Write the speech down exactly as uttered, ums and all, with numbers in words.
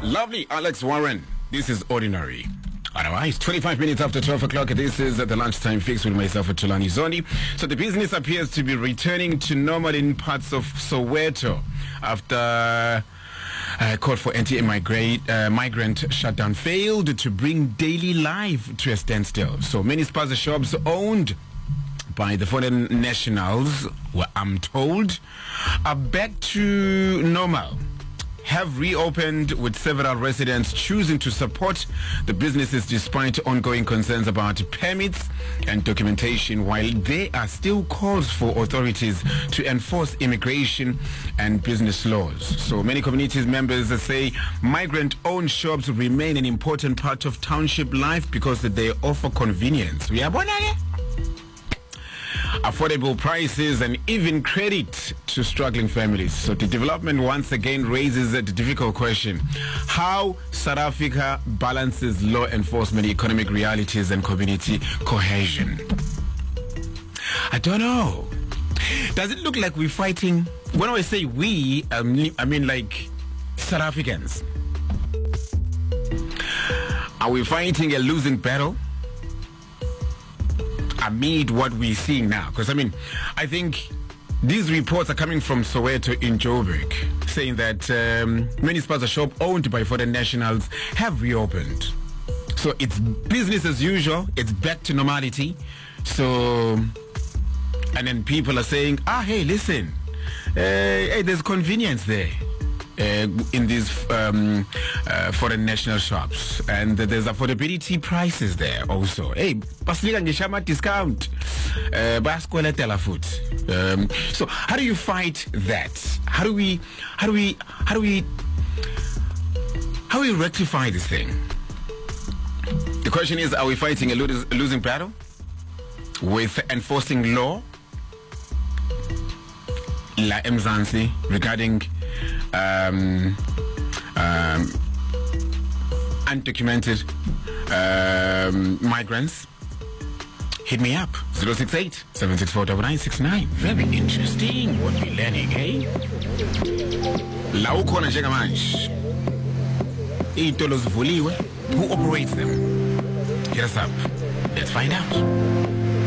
Lovely, Alex Warren. This is Ordinary. Otherwise, twenty-five minutes after twelve o'clock, this is the lunchtime fix with myself, Tulani Zondi. So the business appears to be returning to normal in parts of Soweto after a call for anti-migrant uh, migrant shutdown failed to bring daily life to a standstill. So many spaza shops owned by the foreign nationals, well, I'm told, are back to normal, have reopened, with several residents choosing to support the businesses despite ongoing concerns about permits and documentation, while there are still calls for authorities to enforce immigration and business laws. So many community members say migrant-owned shops remain an important part of township life because they offer convenience. We are affordable prices and even credit to struggling families. So the development once again raises a difficult question: how South Africa balances law enforcement, economic realities, and community cohesion. I don't know. Does it look like we're fighting? When I say we, um, I mean like South Africans. Are we fighting a losing battle amid what we're seeing now? Because I mean, I think these reports are coming from Soweto in Joburg, saying that um, many spaza shops owned by foreign nationals have reopened. So it's business as usual. It's back to normality. So, and then people are saying, ah, hey, listen, uh, hey, there's convenience there. Uh, in these um, uh, foreign national shops, and there's affordability prices there also. Hey, pasinika ngishama discount, baskwela food. Um So how do you fight that? How do we? How do we? How do we? How do we rectify this thing? The question is: are we fighting a losing battle with enforcing law, La Mzansi, regarding Um, um, undocumented um, migrants? Hit me up, zero six eight, seven six four, nine nine six nine. Very interesting what we're learning, eh? La ukhona njengamanje iy'tolo zivuliwe. Who operates them? Hit us up. Let's find out.